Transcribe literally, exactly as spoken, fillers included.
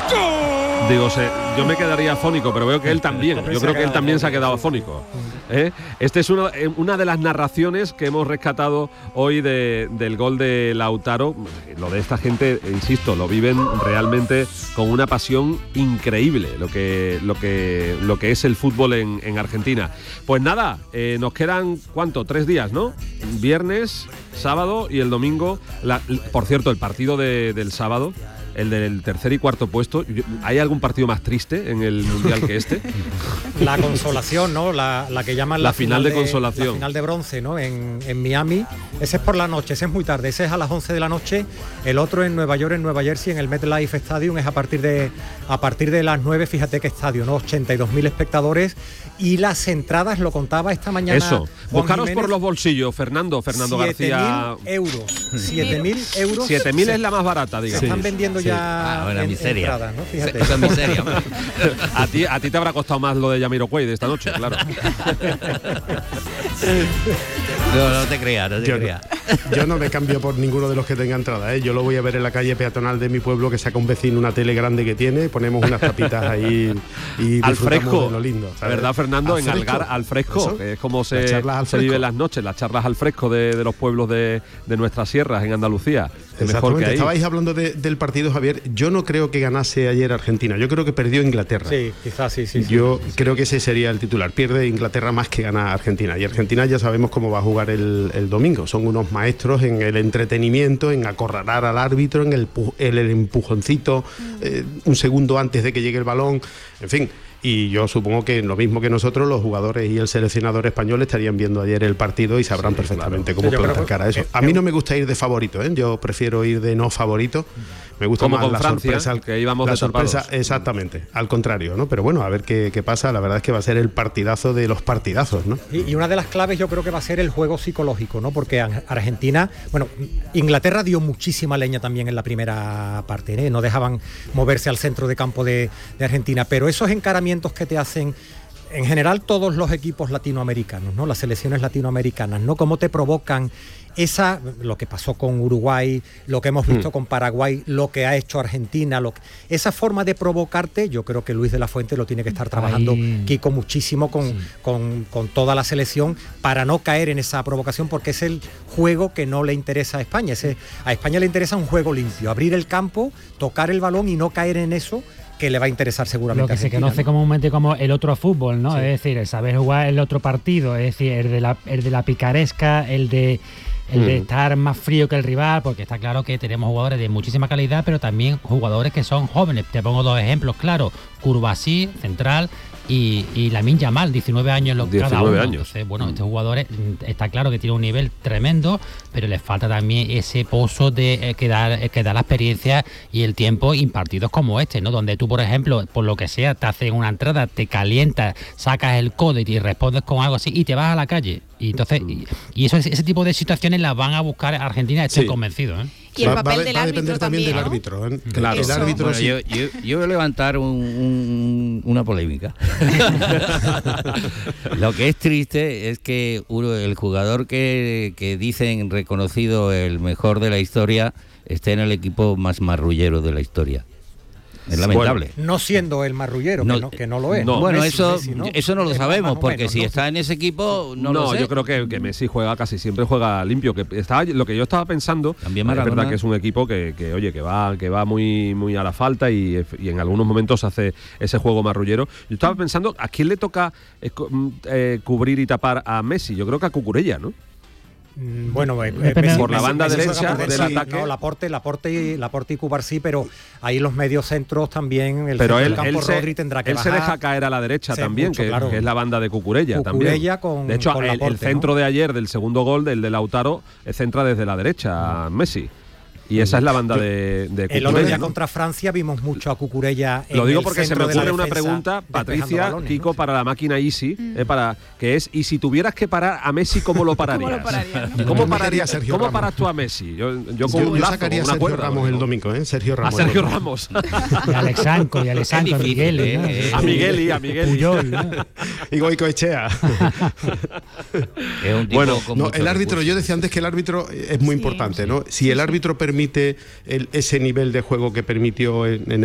Digo, se, yo me quedaría afónico, pero veo que él también. Yo creo que él también se ha quedado afónico. ¿Eh? Esta es una, una de las narraciones que hemos rescatado hoy de, del gol de Lautaro. Lo de esta gente, insisto, lo viven realmente con una pasión increíble, lo que, lo que, lo que es el fútbol en, en Argentina. Pues nada, eh, nos quedan, ¿cuánto? Tres días, ¿no? Viernes, sábado y el domingo. La, por cierto, el partido de, del sábado, el del tercer y cuarto puesto, ¿hay algún partido más triste en el Mundial que este? La consolación, ¿no? La, la que llaman la, la final, final de, de consolación. La final de bronce, ¿no? En, en Miami. Ese es por la noche, ese es muy tarde, ese es a las once de la noche. El otro en Nueva York, en Nueva Jersey, en el MetLife Stadium, es a partir de, a partir de las nueve, fíjate qué estadio, ¿no? ochenta y dos mil espectadores. Y las entradas, lo contaba esta mañana. Eso, Juan buscaros Jiménez, por los bolsillos, Fernando, Fernando García. siete mil euros. siete mil euros. siete mil es la más barata, digamos. Se están vendiendo sí. ya ah, bueno, en, miseria. entradas, ¿no? Fíjate. Esa miseria. a, ti, a ti te habrá costado más lo de Jamiroquai de esta noche, claro. No, no te creas, no te yo, creas. Yo no me cambio por ninguno de los que tenga entrada, ¿eh? Yo lo voy a ver en la calle peatonal de mi pueblo, que saca un vecino una tele grande que tiene, ponemos unas tapitas ahí y al fresco, de lo lindo, ¿sabes? ¿Verdad, Fernando? Al en fresco. Algar, al fresco, que es como se, se viven las noches, las charlas al fresco de, de los pueblos de, de nuestras sierras en Andalucía. Es mejor que ahí. Estabais hablando de, del partido, Javier. Yo no creo que ganase ayer Argentina, yo creo que perdió Inglaterra. Sí, quizás sí, sí. Yo sí, creo sí. que ese sería el titular. Pierde Inglaterra más que gana Argentina. Y Argentina ya sabemos cómo va a jugar el, el domingo. Son unos maestros en el entretenimiento, en acorralar al árbitro, en el, el, el empujoncito eh, un segundo antes de que llegue el balón. En fin. Y yo supongo que lo mismo que nosotros, los jugadores y el seleccionador español estarían viendo ayer el partido y sabrán sí, perfectamente claro. cómo plantar cara a eso. A mí no me gusta ir de favorito, ¿eh? Yo prefiero ir de no favorito. Me gusta como más con la Francia, sorpresa, que íbamos la de sorpresa, zarpados. exactamente, al contrario, ¿no? Pero bueno, a ver qué, qué pasa. La verdad es que va a ser el partidazo de los partidazos, ¿no? Y, y una de las claves yo creo que va a ser el juego psicológico, ¿no? Porque Argentina, bueno, Inglaterra dio muchísima leña también en la primera parte, ¿eh? No dejaban moverse al centro de campo de, de Argentina, pero esos encaramientos que te hacen en general todos los equipos latinoamericanos, ¿no? Las selecciones latinoamericanas, ¿no? Cómo te provocan esa, lo que pasó con Uruguay, lo que hemos visto mm. con Paraguay, lo que ha hecho Argentina, lo que, esa forma de provocarte, yo creo que Luis de la Fuente lo tiene que estar trabajando, Ay. Kiko, muchísimo con, sí. con, con toda la selección para no caer en esa provocación, porque es el juego que no le interesa a España. Ese, a España le interesa un juego limpio, abrir el campo, tocar el balón y no caer en eso que le va a interesar seguramente. Lo que se conoce ¿no? comúnmente como el otro fútbol, ¿no? Sí. Es decir, el saber jugar el otro partido, es decir, el de la, el de la picaresca, el de el mm. de estar más frío que el rival, porque está claro que tenemos jugadores de muchísima calidad, pero también jugadores que son jóvenes. Te pongo dos ejemplos claros: Curbasí, central, y, y Lamine Yamal, diecinueve años los cada uno. años. Entonces, bueno, mm. estos jugadores está claro que tienen un nivel tremendo, pero les falta también ese pozo de eh, que, da, que da la experiencia y el tiempo en partidos como este, ¿no? Donde tú, por ejemplo, por lo que sea, te hacen una entrada, te calientas, sacas el codo y respondes con algo así y te vas a la calle. Y entonces, y, y eso, ese tipo de situaciones las van a buscar a Argentina, estoy sí. convencido, ¿eh? Y el papel va, del va árbitro también, también, del ¿no? árbitro, ¿eh? Claro. El árbitro bueno, sí. yo, yo, yo voy a levantar un, un, una polémica. Lo que es triste es que uno, el jugador que, que dicen reconocido el mejor de la historia esté en el equipo más marrullero de la historia. Es lamentable. Bueno, no siendo el marrullero, no, que, no, que no lo es. No. Bueno, Messi, eso, Messi, ¿no? eso no lo es sabemos, porque menos, si ¿no? está en ese equipo, no, no lo sé. yo creo que, que Messi juega casi siempre juega limpio. Que estaba, lo que yo estaba pensando, también es Maradona. verdad que es un equipo que, que oye, que va, que va muy, muy a la falta y, y en algunos momentos hace ese juego marrullero. Yo estaba pensando, ¿a quién le toca eh, eh, cubrir y tapar a Messi? Yo creo que a Cucurella, ¿no? Bueno, eh, Messi, por la banda Messi, derecha Messi, del sí, ataque. No, Laporte, Laporte y Laporte y Cubarsí, pero ahí los medios centros también, el pero centro él, del campo él se, Rodri tendrá que él bajar. se deja caer a la derecha sí, también, mucho, que, claro. que es la banda de Cucurella, Cucurella también. Con, de hecho, con el, Laporte, el centro ¿no? de ayer del segundo gol, del de Lautaro, centra desde la derecha a Messi. Y esa es la banda de, de Cucurella. El otro día ¿no? contra Francia vimos mucho a Cucurella en Lo digo el porque se me ocurre una pregunta, Patricia, balones, Kiko, ¿no? para la máquina Easy, mm. eh, para, que es, y si tuvieras que parar a Messi, ¿cómo lo pararías? ¿Cómo, lo pararías, ¿no? ¿Cómo, pararías, Sergio ¿cómo Ramos. paras tú a Messi? Yo, yo con yo, un yo lazo, sacaría a una Sergio cuerda, Ramos ¿no? el domingo, ¿eh? Sergio Ramos. A Sergio Ramos. Y a Alexandro, y a Alexandro, a Miguel, ¿eh? A Miguel y a Miguel. Puyol, ¿no? Y Goicoechea. Es un tipo bueno, con no, el árbitro, recursos. Yo decía antes que el árbitro es muy sí, importante, sí, ¿no? Si sí, el árbitro sí. permite el, ese nivel de juego que permitió en, en